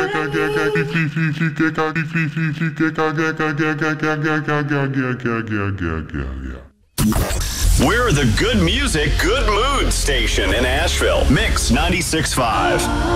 We're the good music, good mood station in Asheville. Mix 96.5.